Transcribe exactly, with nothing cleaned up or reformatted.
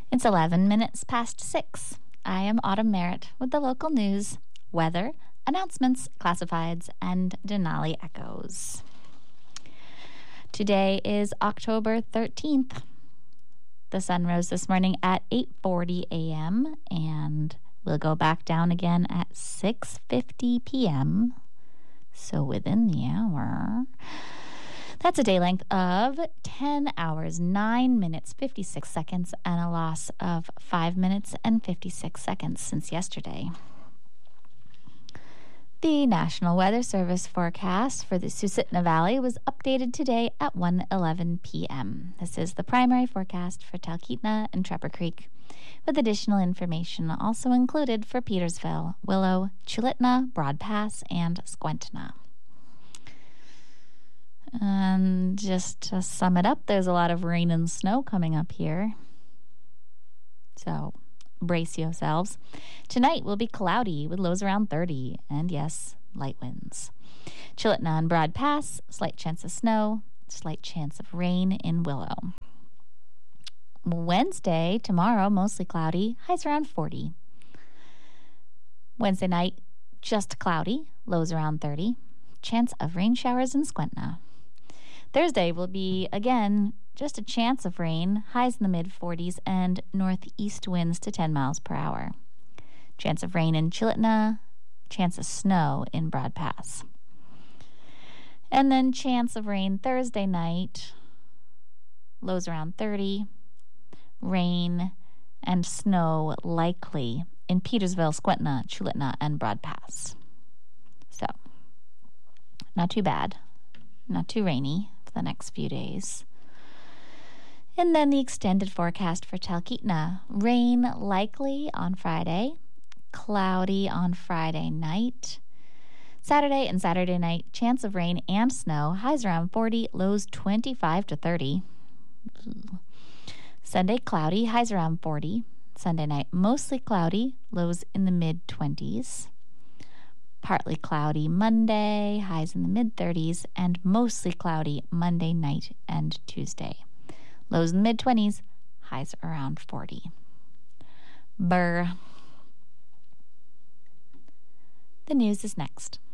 It's eleven minutes past six. I am Autumn Merritt with the local news, weather, announcements, classifieds, and Denali Echoes. Today is October thirteenth. The sun rose this morning at eight forty a.m. and will go back down again at six fifty p.m., so within the hour. That's a day length of ten hours, nine minutes, fifty-six seconds, and a loss of five minutes and fifty-six seconds since yesterday. The National Weather Service forecast for the Susitna Valley was updated today at one eleven p.m. This is the primary forecast for Talkeetna and Trapper Creek, with additional information also included for Petersville, Willow, Chulitna, Broad Pass, and Squentna. And just to sum it up, there's a lot of rain and snow coming up here. So brace yourselves. Tonight will be cloudy with lows around thirty, and yes, light winds. Chulitna and Broad Pass, slight chance of snow, slight chance of rain in Willow. Wednesday, tomorrow, mostly cloudy, highs around forty. Wednesday night, just cloudy, lows around thirty. Chance of rain showers in Squentna. Thursday will be, again, just a chance of rain, highs in the mid-forties, and northeast winds to ten miles per hour. Chance of rain in Chulitna, chance of snow in Broad Pass. And then chance of rain Thursday night, lows around thirty, rain and snow likely in Petersville, Squentna, Chulitna, and Broad Pass. So, not too bad, not too rainy for the next few days. And then the extended forecast for Talkeetna. Rain likely on Friday, cloudy on Friday night. Saturday and Saturday night, chance of rain and snow, highs around forty, lows twenty-five to thirty. Sunday, cloudy, highs around forty. Sunday night, mostly cloudy, lows in the mid-twenties. Partly cloudy Monday, highs in the mid-thirties, and mostly cloudy Monday night and Tuesday. Lows in the mid-twenties, highs around forty. Brr. The news is next.